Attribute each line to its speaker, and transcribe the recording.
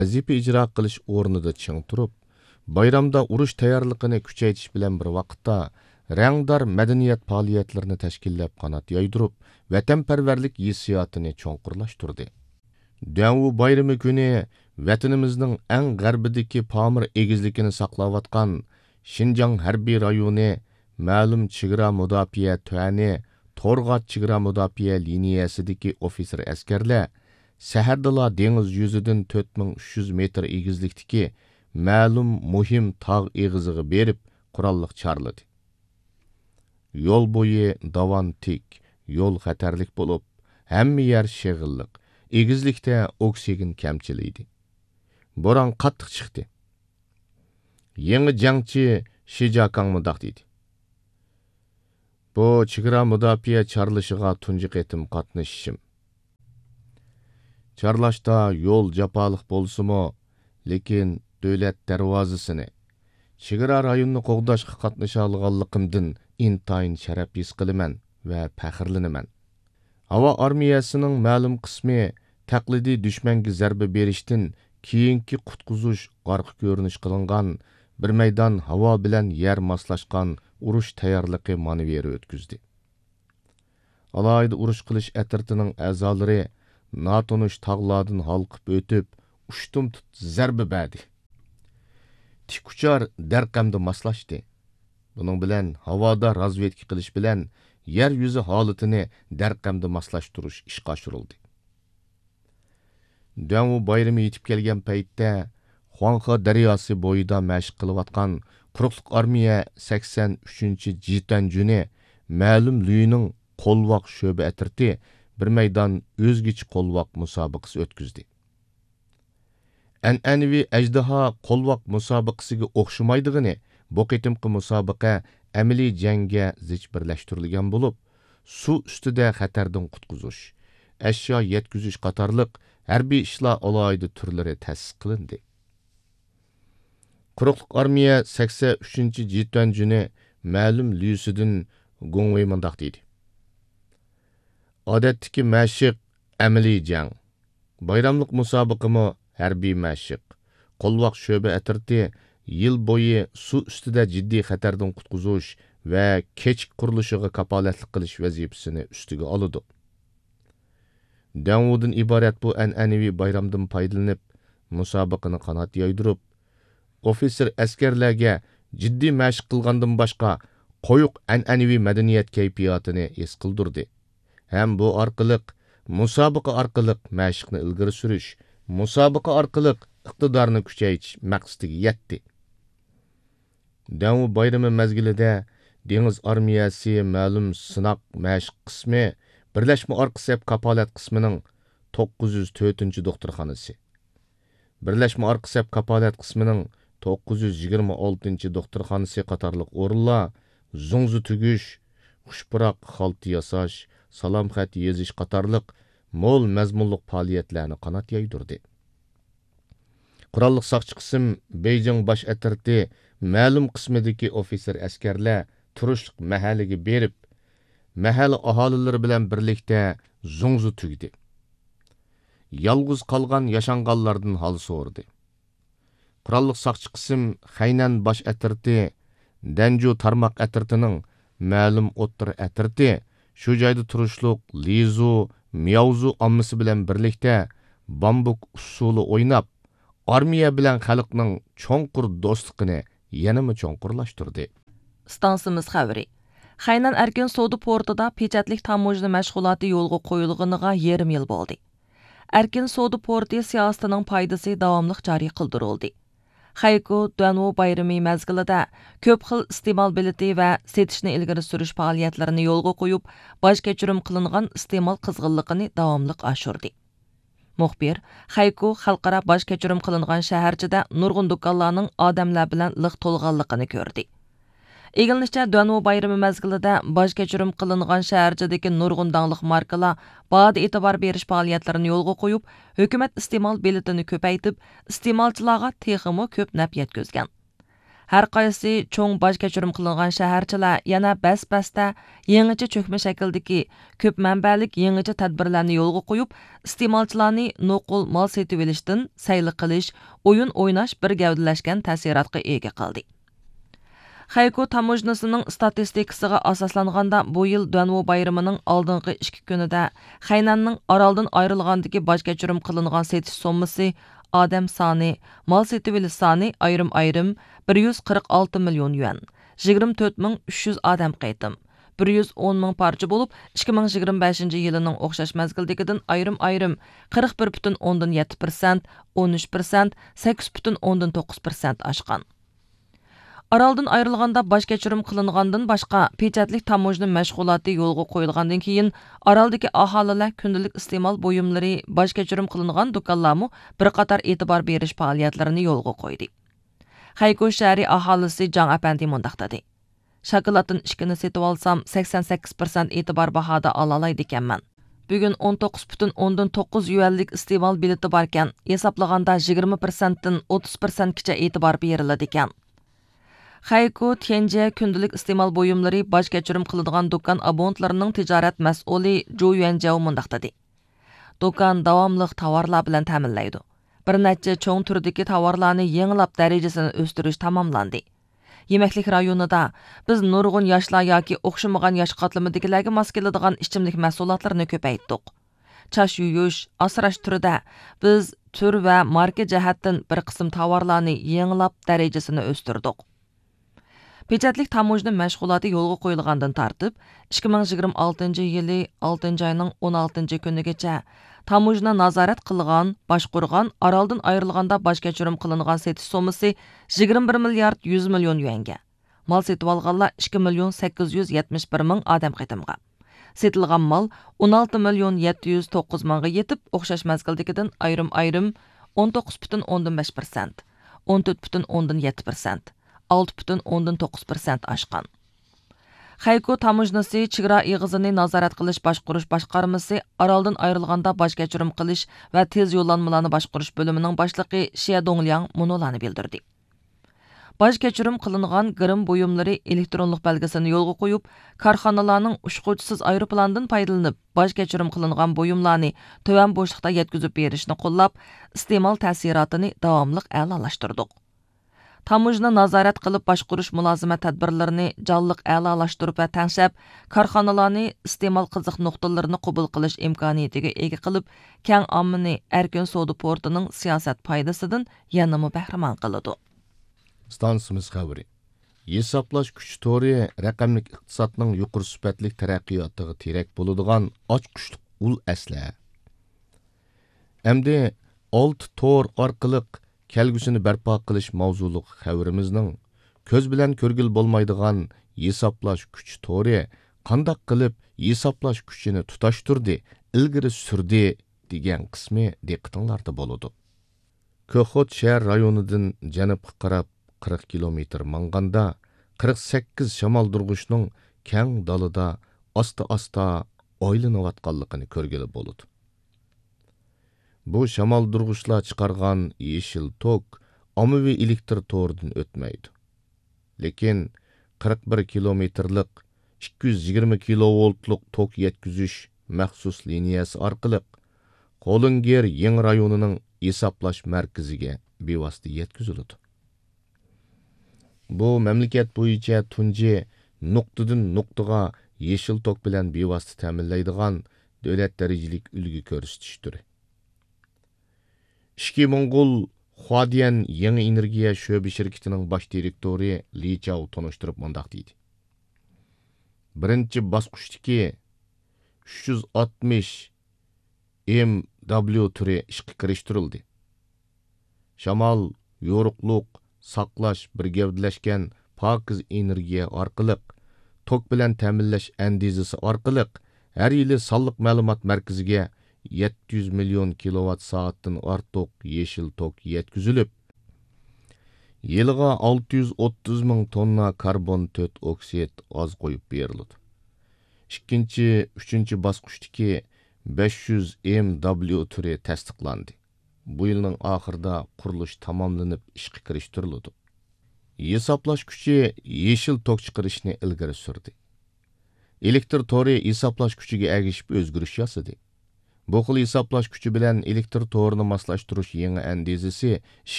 Speaker 1: vazifa ijro qilish o'rnida ching turib, bayramda urush tayyorligini kuchaytirish bilan bir vaqtda rangdor madaniyat faoliyatlarini tashkillab qanot yoydirib, vatanparvarlik hissiyotini cho'nqurlashtirdi. Dönvu bayrami kuni vatanimizning eng g'arbidagi Pamir egizligini saqlayotgan Şinjan harbiy rayoni, ma'lum chegara mudofaa tuani, To'rg'at chegara mudofaa liniyasidagi ofitser askarlar sahardala dengiz yuzidan 4300 metr egizlikdagi ma'lum muhim tog' eg'iziga berib qurolliq chorladi. Yo'l bo'yi davan tik, yo'l xatarlik bo'lib, hamma yer shig'illiq. Egizlikda oksigen kamchiliydi. Bo'ron qattiq chiqdi. Yangi jangchi Shijakang mudaq dedi. Bu chegara mudofaa chorlashiga tunji qatim qatnashishim. Chorlashda yo'l jafoliq bo'lsa-mo, lekin davlat darvozasini chegara rayonini qo'g'dashga qatnasha olganligimdan intayin sharaf his qilaman va faxrlanaman. Havo armiyasining ma'lum qismi taqlidiy dushmanga zarba berishdan keyingi qutqizish orqa ko'rinish qilingan bir maydon havo bilan yer moslashgan urush tayyorligi manevri o'tkazdi. Alayda urush qilish atirtining a'zolari natonish tog'lardan halqib o'tib, ushtum tut zarba berdi. Tikuchar darqamda moslashdi. Buning bilan havoda razvedka qilish bilan yer yuzi holatini darqamda moslashtirish ishga oshirildi. Dönvu bayrami yetib kelgan paytda Xuanxa daryosi bo'yida mashq qilayotgan quruqliq armiya 83-jitan juni ma'lum Lüyning qo'lvoq sho'ba atirti bir maydon o'zgichi qo'lvoq musobaqasi o'tkazdi. An'anaviy ajdaho qo'lvoq musobaqasiga o'xshamaydigini bu qitimqi musobaqa amaliy jangga zich birlashtirilgan bo'lib, suv ustida xatardan qutqizish, ashyo yetkazish qatorliq harbiy ishlar alohida turlari ta'sis qilindi. Quruqliq armiya 83-jitan juni ma'lum Lüysidan Gongwei mundaq deydi. Odatdagi mashq amaliy jang. Bayramlik musobaqami harbiy mashq. Qo'lvoq sho'ba atirti yil bo'yi suv ustida jiddiy xatardan qutqizish va kechik qurilishiga kapolatlik qilish vazifasini ustiga oladi. Dönvudan iborat bu an'anaviy bayramdan foydalanib, musobaqani qanot yoydirib, ofitser askarlarga jiddiy mashq qilgandan boshqa qo'yiq an'anaviy madaniyat kayfiyatini his qildirdi. Ham bu orqali musobaqa orqali mashqni ilgari surish, musobaqa orqali iqtidorni kuchaytirish maqsadiga yetdi. Dönvu bayrami mezgilida dengiz armiyasi ma'lum sinoq mashq qismi Birleşme Arqisep kapolat qismining 904-doktorxonasi. Birleşme Arqisep kapolat qismining 926-doktorxonasi qatorliq o'rinlar zungzi tugish, xushpuroq xalta yasash, salom xat yozish qatorliq mo'l mazmunliq faoliyatlarni qanot yoydirdi. Qurolliq saqchi qism Beijing bosh atirti ma'lum qismidagi ofitser askarlar turishliq mahallaga berib, mahalla aholilari bilan birlikda zungzi tugdi. Yalg'iz qolgan yashanganlardan hol so'rdi. Qurolliq saqchi qism Xaynan bosh atirti Danju tarmoq atirtining ma'lum o'ttir atirti shu joyda turishliq Lizu, Miyaozu ommasi bilan birlikda bambuk usuli o'ynab, armiya bilan xalqning cho'nqur do'stligini yanama cho'nqurlashtirdi.
Speaker 2: Stansimiz xabari. Xaynan erkin savdo portida pechatlik tamojna mashg'uloti yo'lga qo'yilganiga yarim yil bo'ldi. Erkin savdo porti siyosatining foydasi davomli joriy qildirildi. Xayku Dönvu bayrami mezgilida ko'p xil iste'mol bileti va setishni ilgari surish faoliyatlarini yo'lga qo'yib, bosh kechirim qilingan iste'mol qizg'inligini davomli oshirdi. Muxbir Xayku xalqaro bosh kechirim qilingan shaharchida nurg'un do'konlarning odamlar bilan liq to'lganligini ko'rdi. Egilinishcha Dönvu bayrami mezgilida bosh kechirim qilingan shaharchadagi nurg'un dangliq markalar ba'da e'tibor berish faoliyatlarini yo'lga qo'yib, hukumat iste'mol biletini ko'paytib, iste'molchilarga texmo ko'p naf yetkazgan. Har qaysi cho'ng bosh kechirim qilingan shaharchilar yana bas-basda yangicha cho'kma shakldagi ko'p manbalik yangicha tadbirlarni yo'lga qo'yib, iste'molchilarni nuqul mol setib olishdan sayli qilish, o'yin o'ynash bir gavdalashgan ta'sirotga ega qildi. Xayko tamojnasining statistikasiga asoslanganda bu yil Duanvo bayramining oldingi 2 kunida Xaynanning Oroldan ayrilgandagi bosh kechirim qilingan setish sommasi, odam soni, mol setib olish soni ayrim-ayrim 146 million yuan, 24300 odam qaytim, 110 ming parcha bo'lib, 2025 yilining o'xshash mazgildagidan ayrim-ayrim 41,7%, 13%, 8,9% oshgan. Oroldan ayrilganda bosh kechirim qilingandan boshqa pechatlik tamojna mashg'uloti yo'lga qo'yilgandan keyin Oroldagi aholilar kundalik iste'mol buyumlari bosh kechirim qilingan do'konlarga bir qator e'tibor berish faoliyatlarini yo'lga qo'ydi. Xayko shahri aholisi Jang Apandi mundaq dedi. Shokoladdan 2 setib olsam 88% e'tibor bahoda ola oladi ekanman. Bugun 19,9 yuanlik iste'mol bileti bor ekan, hisoblaganda 20% dan 30% gacha e'tibor beriladi ekan. Xayko Tianjie kundalik iste'mol buyumlari bosh kechirim qiladigan do'kon abonentlarining tijorat mas'uli Zhou Yuanjiao mundaq dedi. Do'kon davomliq tovarlar bilan ta'minlaydi. Bir necha cho'ng turdagi tovarlarni yangilab darajasini o'stirish tamomlandi. Yemeklik rayonida biz nurg'un yoshlar yoki o'xshamagan yosh qatlamidagilarga mos keladigan ichimlik mahsulotlarini ko'paytdik. Chash yuyish, asrash turida biz tur va marka jihatdan bir qism tovarlarni yangilab darajasini o'stirdik. Pechatlik tamojna mashg'uloti yo'lga qo'yilgandan tartib 2026 yili 6 oyning 16 kunigacha tamojna nazorat qilgan, boshqurgan, Oroldan ayrilganda bosh kechirim qilingan setish sommasi 21 milliard 100 million yuanga. Mal setib olganlar 2 million 871 ming odam qaytimga. Setilgan mal 16 million 709 mingga yetib, o'xshash mazgildagidan ayrim-ayrim 19,5%, 14,7%. 6,9% oshgan. Xayko tamojnasi chegara ig'izini nazorat qilish boshqurish boshqarmasi Oroldan ayrilganda bosh kechirim qilish va tez yo'llanmalarni boshqurish bo'limining boshlig'i Xia Dongliang munolarni bildirdi. Bosh kechirim qilingan grim buyumlari elektronlik belgisini yo'lga qo'yib, korxonalarning ushquvchisiz aeroplandan foydalanib, bosh kechirim qilingan buyumlarni to'van bo'shliqda yetkazib berishni qo'llab, iste'mol ta'sirotini davomli a'lolashtirdik. Tamojna nazorat qilib boshqurish mulozima tadbirlarini jonliq a'lolashtirib va tanshab, korxonalarni iste'mol qiziq nuqtalarini qabul qilish imkoniyatiga ega qilib, keng ommani erkin savdo portining siyosat foydasidan yanama bahramand qiladi.
Speaker 1: Stansimiz xabari. Hisoblash kuch to'ri raqamlik iqtisodning yuqori sifatli taraqqiyotiga terak bo'ladigan ochqushliq ul asla. Endi old to'r orqali kelgusini barpo qilish mavzuliq xabarimizning ko'z bilan ko'rgil bo'lmaydigan hisoblash kuch to'ri qandoq qilib hisoblash kuchini tutashtirdi, ilgari surdi degan qismi diqqatinglarda bo'ladi. Ko'xot shahar rayonidan janubga qarab 40 kilometr manganda 48 shamol durg'ushning keng dalida asta-asta oylanayotganligini ko'rgili bo'ladi. Bu shamol durg'ushlar chiqargan yeshil tok ommaviy elektr to'ridan o'tmaydi. Lekin 41 kilometrlik 220 kilovoltlik tok yetkazish maxsus liniyasi orqali Qo'lingir Yeng rayonining hisoblash markaziga bevosita yetkaziladi. Bu mamlakat bo'yicha tunji nuqtadan nuqtaga yeshil tok bilan bevosita ta'minlaydigan davlat darajalik ulgu ko'rsatish turi. Ishki Mongol Huadian yangi energiya sho'ba shirkatining bosh direktori Li Chao tanishtirib mundaq deydi. Birinchi bosqichdagi 360 MW turi ishga kirishtirildi. Shamol, yo'riqliq, saqlash bir gavdalashgan pokiz energiya orqali tok bilan ta'minlash andizasi orqali har yili sonliq ma'lumot markaziga 700 million kilovat soatdan ortiq yeshil tok yetkazilib, yiliga 630 ming tonna karbon 4 oksid oz qo'yib beriladi. Ikkinchi, uchinchi bosqichdagi 500 MW turi tasdiqlandi. Bu yilning oxirida qurilish tamomlanib ishga kirishtiriladi. hisoblash kuchi yeşil tok chiqarishni ilgari surdi. Elektr tori hisoblash kuchiga ergishib o'zgarish yasadi. Bu xil hisoblash kuchi bilan elektr torini moslashtirish yangi andizasi